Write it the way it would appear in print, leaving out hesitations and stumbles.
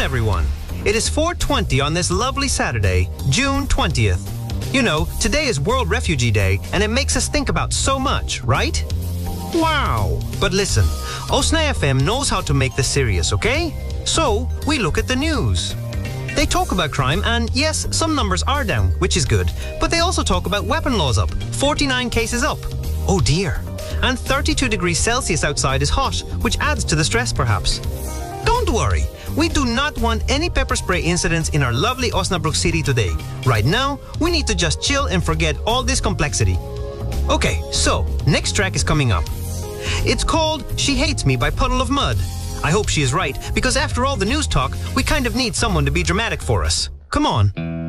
everyone. It is 4:20 on this lovely Saturday, June 20th. You know, today is World Refugee Day, and it makes us think about so much, right? Wow! But listen, Osna FM knows how to make this serious, okay? So, we look at the news. They talk about crime, and yes, some numbers are down, which is good. But they also talk about weapon laws up, 49 cases up. Oh dear. And 32 degrees Celsius outside is hot, which adds to the stress perhaps. Don't worry, we do not want any pepper spray incidents in our lovely Osnabrück city today. Right now, we need to just chill and forget all this complexity. Okay, so, next track is coming up. It's called She Hates Me by Puddle of Mudd. I hope she is right, because after all the news talk, we kind of need someone to be dramatic for us. Come on.